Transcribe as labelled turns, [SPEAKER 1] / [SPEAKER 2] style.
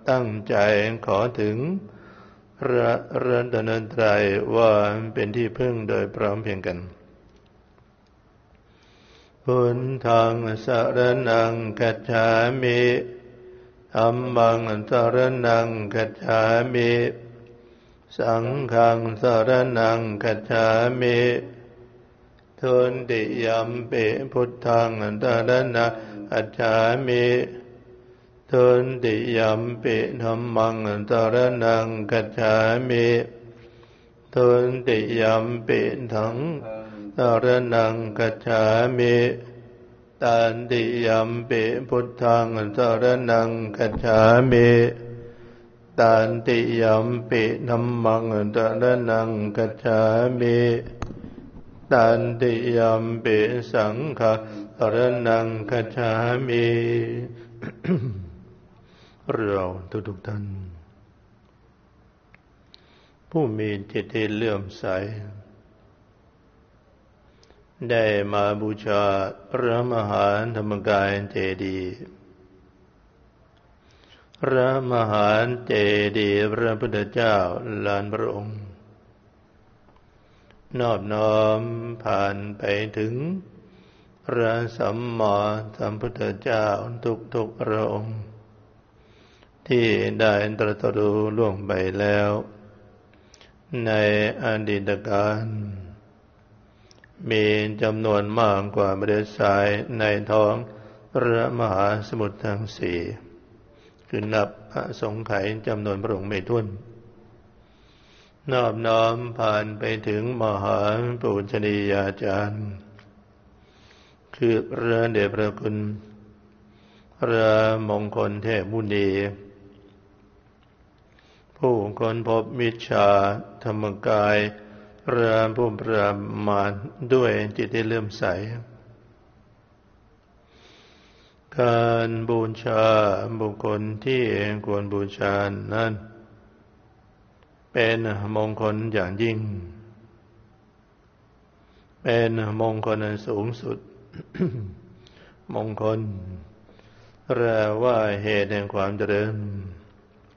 [SPEAKER 1] ตั้งใจขอถึงพระรัตนตรัยว่าเป็นที่พึ่งโดยพร้อมเพรียงกันพุทธังสรณังคัจฉามิธัมมังสรณังคัจฉามิสังฆังสรณังคัจฉามิทุติยัมปิพุทธังสรณังคัจฉามิทุติยัมปิธัมมังสรณังคัจฉามิทุติยัมปิสังฆังสรณังคัจฉามิตันติยัมปิพุทธังสรณังคัจฉามิตันติยัมปิธัมมังสรณังคัจฉามิตันติยัมปิสังฆังสรณังคัจฉามิ เราทุกท่านผู้มีจิตที่เลื่อมใสได้มาบูชาพระมหาธรรมกายเจดีย์พระมหาเจดีย์พระพุทธเจ้าลานพระองค์นอบน้อมผ่านไปถึงพระสัมมาสัมพุทธเจ้าทุกพระองค์ที่ได้ตรัสรู้ล่วงไปแล้วในอดีตการมีจำนวนมากกว่าเมล็ดทรายในท้องพระมหาสมุทรทั้งสี่คือนับอสงไขยจำนวนพระองค์ไม่ถ้วนนอบน้อมผ่านไปถึงมหาปูชนียาจารย์คือพระเดชพระคุณพระมงคลเทพมุนีผู้ค้นพบวิชาธรรมกายพระผู้ประมาณด้วยจิตที่เลื่อมใสการบูชาบุคคลที่ควรบูชานั้นเป็นมงคลอย่างยิ่งเป็นมงคลอันสูงสุด มงคลแปลว่าเหตุแห่งความเจริญ